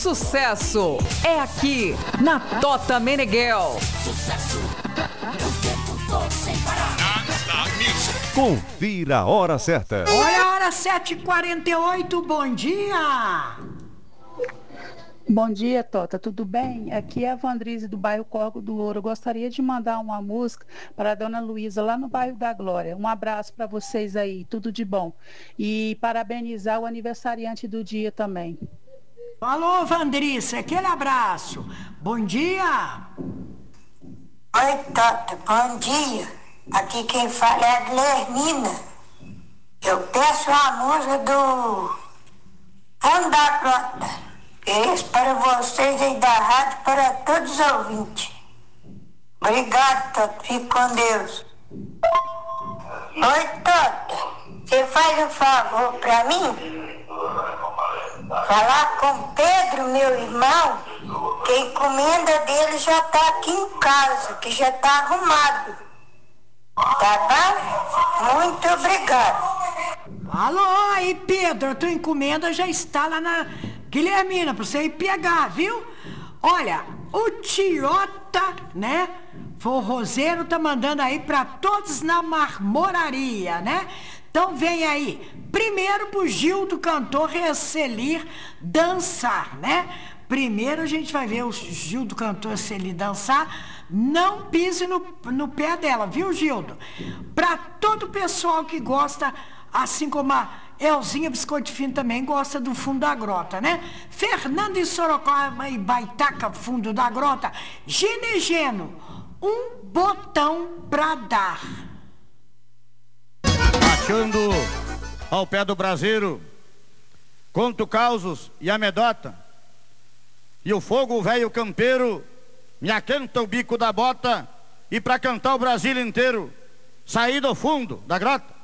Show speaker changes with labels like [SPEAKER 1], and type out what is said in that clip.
[SPEAKER 1] sucesso é aqui na Tota Meneghel.
[SPEAKER 2] Sucesso, o tempo todo sem parar.
[SPEAKER 3] Confira a hora certa.
[SPEAKER 4] Olha a hora, 7h48, bom dia!
[SPEAKER 5] Bom dia, Tota, tudo bem? Aqui é a Vandrise do bairro Corgo do Ouro. Eu gostaria de mandar uma música para a dona Luísa, lá no bairro da Glória. Um abraço para vocês aí, tudo de bom. E parabenizar o aniversariante do dia também.
[SPEAKER 4] Falou, Vandrice, aquele abraço. Bom dia!
[SPEAKER 6] Oi, Tota, bom dia. Aqui quem fala é a Guilhermina. Eu peço a música do Fundo da Grota. Esse para vocês aí da rádio, para todos os ouvintes. Obrigado, Tota. Fique com Deus. Oi, Tota. Você faz um favor para mim? Falar com Pedro, meu irmão, que a encomenda dele já está aqui em casa, que já está arrumado. Tá bom? Muito obrigado.
[SPEAKER 4] Alô, aí, Pedro, a tua encomenda já está lá na Guilhermina, para você ir pegar, viu? Olha, o Tiota, né? Forrozeiro tá mandando aí para todos na marmoraria, né? Então vem aí, primeiro pro Gildo Cantor Recelir dançar, né? Primeiro a gente vai ver o Gildo Cantor Recelir dançar. Não pise no pé dela, viu, Gildo? Para todo o pessoal que gosta, assim como a Elzinha Biscoito Fino também gosta do Fundo da Grota, né? Fernando em Sorocaba e Baitaca, Fundo da Grota. Ginegeno, um botão pra dar.
[SPEAKER 7] Achando ao pé do braseiro, conto causos e amedota, e o fogo velho campeiro me aquenta o bico da bota, e pra cantar o Brasil inteiro, saí do fundo da grota.